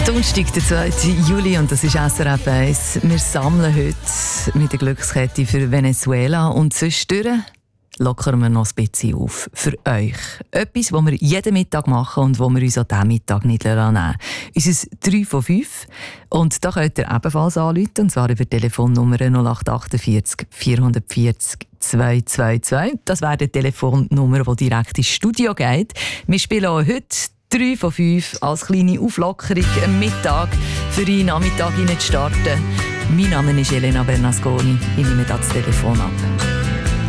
Donnerstag, der 2. Juli, und das ist SRF 1. Wir sammeln heute mit der Glückskette für Venezuela und zwischendurch lockern wir noch ein bisschen auf für euch. Etwas, was wir jeden Mittag machen und wo wir uns an diesem Mittag nicht nehmen lassen. Unser 3 von 5. Und da könnt ihr ebenfalls anrufen, und zwar über die Telefonnummer 0848 440 222. Das wäre die Telefonnummer, die direkt ins Studio geht. Wir spielen auch heute 3 von 5 als kleine Auflockerung am Mittag für einen Nachmittag zu starten. Mein Name ist Elena Bernasconi. Ich nehme das Telefon ab.